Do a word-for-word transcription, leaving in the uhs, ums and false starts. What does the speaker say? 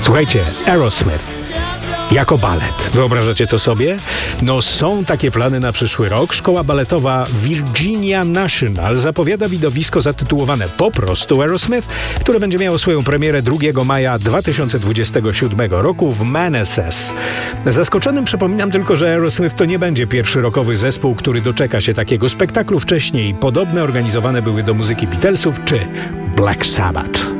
Słuchajcie, Aerosmith jako balet. Wyobrażacie to sobie? No są takie plany na przyszły rok. Szkoła baletowa Virginia National zapowiada widowisko zatytułowane po prostu Aerosmith, które będzie miało swoją premierę drugiego maja dwa tysiące dwudziestego siódmego roku w Manassas. Zaskoczonym przypominam tylko, że Aerosmith to nie będzie pierwszy rockowy zespół, który doczeka się takiego spektaklu. Wcześniej podobne organizowane były do muzyki Beatlesów czy Black Sabbath.